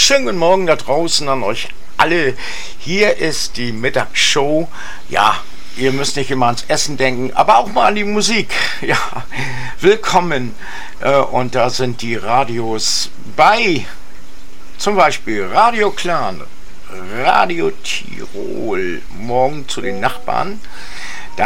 schönen guten Morgen da draußen an euch alle. Hier ist die Mittagsshow. Ja, ihr müsst nicht immer ans Essen denken, aber auch mal an die Musik. Ja, willkommen. Und da sind die Radios bei, zum Beispiel Radio Clan, Radio Tirol, morgen zu den Nachbarn.